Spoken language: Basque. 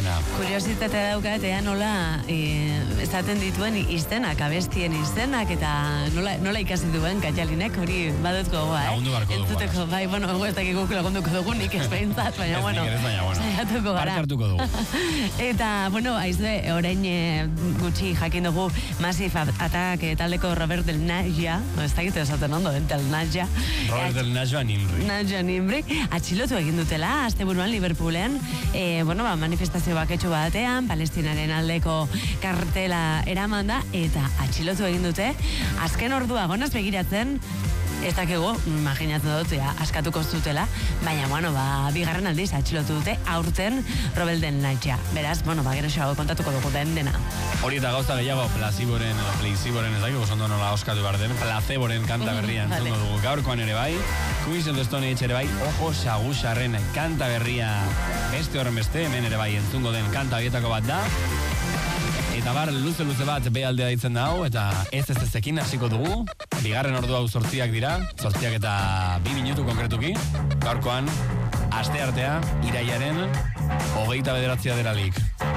izena. Kuriositatea daukat, ea nola ezaten dituen iztenak, abestien iztenak, eta nola ikasi duen Katxalinek, hori badut gogoa, Lagundu barko dugu. Entzuteko, bai, bueno, ez dakik guk lagunduko dugu, nik ez behintzat, baina, bueno, saiatuko gara. Parkartuko dugu. Eta, bueno, aizue, orain gutxi jakin dugu Massive Attack taldeko Robert Del Naja, ez dakit esaten ondo, Del Naja. Robert Del Naja Nimri. Atxilotu egin dutela, asteburuan Liverpoolen, bueno, manifestazio baketxo batean, Palestinaren aldeko kartela eraman da, eta atxilotu egin dute, azken ordua gonaz begiratzen, ez dakigu, imaginatzen dut, askatuko zutela, baina, bueno, bigarren aldiz atxilotu dute, aurten Robert Del Naja. Beraz, bueno, gero xago kontatuko dugu dena. Hori eta gauza gehiago, Plaziboren, ez dakik, oso ondo nola oskatu behar den, Placeboren kanta berria entzungo dugu gaurkoan ere bai, Queens of the Stone Age ere bai, Ojo Sagusarren kanta berria beste horren beste, hemen ere bai entzungo den kanta horietako bat da, eta bar, luze bat behaldea ditzen da hau, eta ez-ezekin hasiko dugu, bigarren ordu hau 8 dira, 8 eta 2 minutu konkretuki, gaurkoan, aste artea, irailaren 29 deralik.